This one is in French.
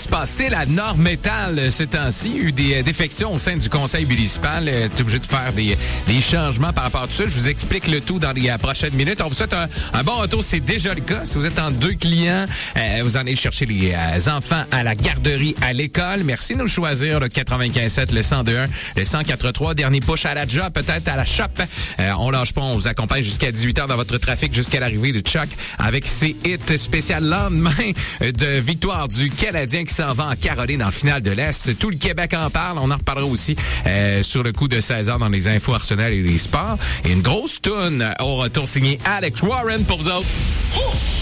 se passe-t-il à Nord-Métal ce temps-ci? Il y a eu des défections au sein du conseil municipal. Tu es obligé de faire des changements par rapport à tout ça. Je vous explique le tout dans les prochaines minutes. On vous souhaite un bon retour. C'est déjà le cas. Si vous êtes en 2 clients, vous en allez chercher les enfants à la garderie, à l'école. Merci de nous choisir le 95.7, le 102.1, le 104.3. Dernier push à la job, peut-être à la shop. On lâche pas. On vous accompagne jusqu'à 18h dans votre trafic jusqu'à l'arrivée de Chuck avec ses hits spécial lendemain de victoire du Canadien qui s'en va en Caroline en finale de l'Est. Tout le Québec en parle. On en reparlera aussi sur le coup de 16h dans les infos Arsenal et les sports. Et une grosse toune au retour signée Alex Warren pour vous autres.